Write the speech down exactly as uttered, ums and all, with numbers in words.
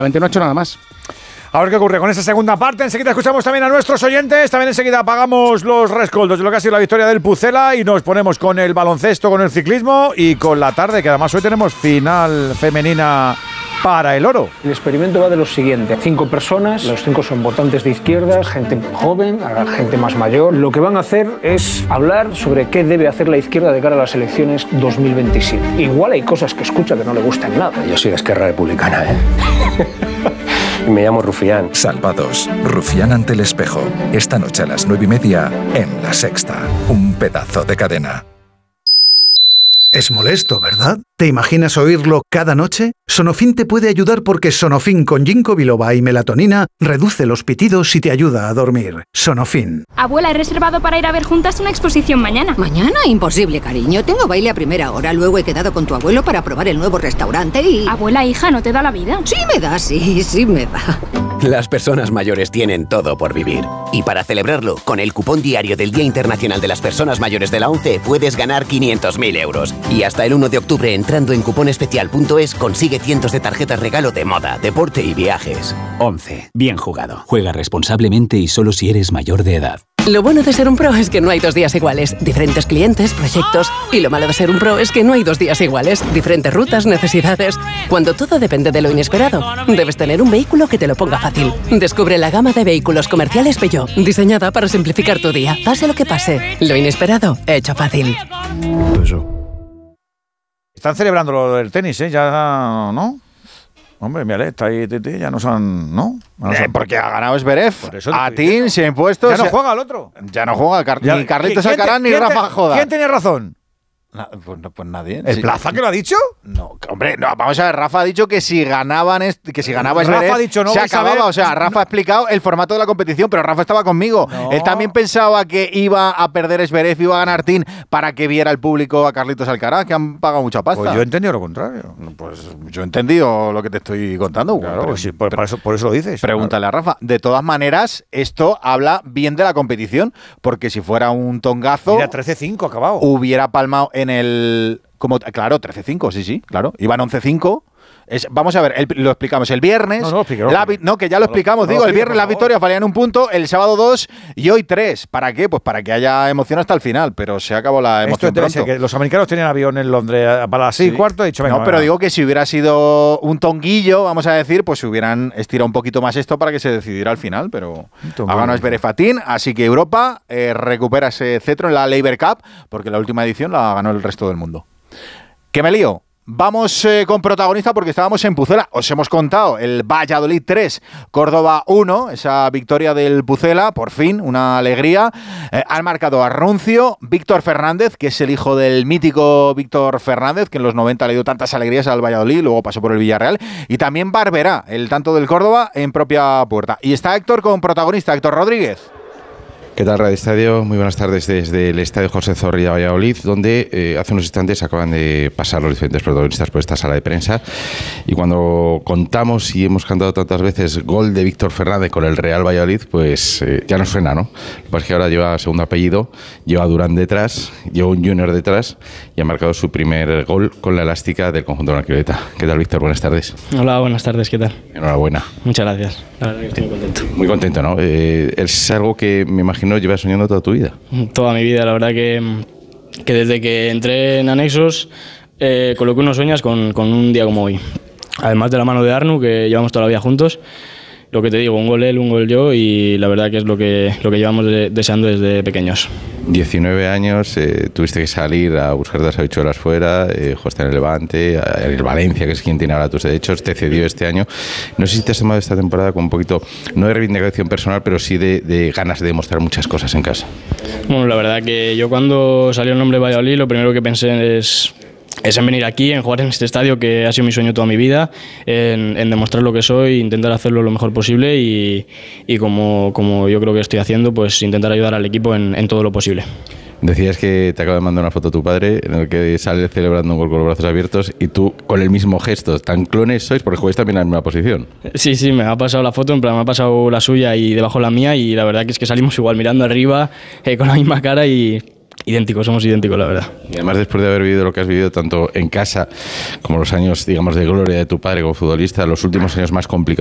No ha hecho nada más. A ver qué ocurre con esta segunda parte. Enseguida escuchamos también a nuestros oyentes. También enseguida apagamos los rescoldos de lo que ha sido la victoria del Pucela y nos ponemos con el baloncesto, con el ciclismo y con la tarde, que además hoy tenemos final femenina para el oro. El experimento va de lo siguiente. Cinco personas, los cinco son votantes de izquierdas, gente joven, gente más mayor. Lo que van a hacer es hablar sobre qué debe hacer la izquierda de cara a las elecciones dos mil veintisiete. Igual hay cosas que escucha que no le gustan nada. Yo soy de Esquerra Republicana, ¿eh? Me llamo Rufián. Salvados. Rufián ante el espejo. Esta noche a las nueve y media en La Sexta. Un pedazo de cadena. Es molesto, ¿verdad? ¿Te imaginas oírlo cada noche? Sonofin te puede ayudar porque Sonofin con ginkgo biloba y melatonina reduce los pitidos y te ayuda a dormir. Sonofin. Abuela, he reservado para ir a ver juntas una exposición mañana. ¿Mañana? Imposible, cariño. Tengo baile a primera hora. Luego he quedado con tu abuelo para probar el nuevo restaurante y... Abuela, hija, ¿no te da la vida? Sí me da, sí, sí me da. Las personas mayores tienen todo por vivir. Y para celebrarlo, con el cupón diario del Día Internacional de las Personas Mayores de la ONCE puedes ganar quinientos mil euros. Y hasta el uno de octubre, entrando en cuponespecial punto es, consigue cientos de tarjetas regalo de moda, deporte y viajes. ONCE. Bien jugado. Juega responsablemente y solo si eres mayor de edad. Lo bueno de ser un pro es que no hay dos días iguales. Diferentes clientes, proyectos. Y lo malo de ser un pro es que no hay dos días iguales. Diferentes rutas, necesidades. Cuando todo depende de lo inesperado, debes tener un vehículo que te lo ponga fácil. Descubre la gama de vehículos comerciales Peugeot, diseñada para simplificar tu día. Pase lo que pase, lo inesperado, hecho fácil. Están celebrando lo del tenis, ¿eh? Ya, ¿no? Hombre, mira, está ahí, Titi, ya no son, ¿no? no eh, porque ha ganado Zverev. A ti Tim se ha impuesto. Ya no se... juega el otro. Ya no juega Car ya, ni Carlitos Alcaraz ni Rafa Joda. ¿Quién tiene razón? Na, pues, pues nadie. ¿El sí. Plaza que lo ha dicho? No, hombre, no, vamos a ver, Rafa ha dicho que si ganaban, que si ganaba Rafa Zverev, ha dicho, no se vais a acababa. ver, O sea, Rafa no. ha explicado el formato de la competición, pero Rafa estaba conmigo. No. Él también pensaba que iba a perder Zverev, iba a ganar Tim para que viera el público a Carlitos Alcaraz, que han pagado mucha pasta. Pues yo he entendido lo contrario. Pues yo he entendido lo que te estoy contando. Claro, pero, sí, por, pero, por, eso, por eso lo dices. Pregúntale claro. a Rafa. De todas maneras, esto habla bien de la competición, porque si fuera un tongazo... Mira, trece cinco acabado. Hubiera palmado en el... Como, claro, trece cinco, sí, sí, claro. Iban once cinco. Es, vamos a ver, el, lo explicamos el viernes. No, no, expliqué, la, no que ya lo no, explicamos. no, digo, no, el viernes las victorias valían un punto, el sábado dos y hoy tres. ¿Para qué? Pues para que haya emoción hasta el final, pero se acabó la emoción Esto pronto. Que los americanos tenían avión en Londres para las seis y sí. cuarto. He dicho, venga, no, pero venga. digo que si hubiera sido un tonguillo, vamos a decir, pues hubieran estirado un poquito más esto para que se decidiera al final, pero ha ganado Zverev, así que Europa eh, recupera ese cetro en la Labour Cup, porque la última edición la ganó el resto del mundo. ¿Qué me lío? Vamos eh, con protagonista porque estábamos en Pucela. Os hemos contado el Valladolid tres, Córdoba uno, esa victoria del Pucela, por fin, una alegría. Eh, han marcado a Runcio, Víctor Fernández, que es el hijo del mítico Víctor Fernández, que en los noventa le dio tantas alegrías al Valladolid, luego pasó por el Villarreal. Y también Barberá, el tanto del Córdoba, en propia puerta. Y está Héctor con protagonista, Héctor Rodríguez. ¿Qué tal, Radio Estadio? Muy buenas tardes desde el Estadio José Zorrilla Valladolid, donde eh, hace unos instantes acaban de pasar los diferentes protagonistas por esta sala de prensa. Y cuando contamos y hemos cantado tantas veces gol de Víctor Fernández con el Real Valladolid, pues eh, ya nos suena, ¿no? Lo que pasa es que ahora lleva segundo apellido, lleva Durán detrás, lleva un Junior detrás y ha marcado su primer gol con la elástica del conjunto de la Quileta. ¿Qué tal, Víctor? Buenas tardes. Hola, buenas tardes, ¿qué tal? Enhorabuena. Muchas gracias, la verdad que estoy muy contento. Muy contento, ¿no? Eh, es algo que me imagino llevas soñando toda tu vida. Toda mi vida, la verdad que, que desde que entré en Anexos, eh, con lo que uno sueñas con, con un día como hoy. Además de la mano de Arnu, que llevamos toda la vida juntos, lo que te digo, un gol él, un gol yo, y la verdad que es lo que, lo que llevamos de, deseando desde pequeños. diecinueve años, eh, tuviste que salir a buscar las habichuelas fuera, eh, jugaste en el Levante, en el Valencia, que es quien tiene ahora tus derechos, te cedió este año. No sé si te has tomado esta temporada con un poquito, no de reivindicación personal, pero sí de, de ganas de demostrar muchas cosas en casa. Bueno, la verdad que yo cuando salió el nombre de Valladolid, lo primero que pensé es... es en venir aquí, en jugar en este estadio que ha sido mi sueño toda mi vida, en, en demostrar lo que soy, intentar hacerlo lo mejor posible y, y como, como yo creo que estoy haciendo, pues intentar ayudar al equipo en, en todo lo posible. Decías que te acaba de mandar una foto tu padre en el que sale celebrando un gol con los brazos abiertos y tú con el mismo gesto. ¿Tan clones sois? Porque jugáis también en la misma posición. Sí, sí, me ha pasado la foto, en plan me ha pasado la suya y debajo la mía y la verdad que es que salimos igual mirando arriba eh, con la misma cara y... idénticos, somos idénticos, la verdad. Y además, después de haber vivido lo que has vivido tanto en casa como los años, digamos, de gloria de tu padre como futbolista, los últimos años más complicados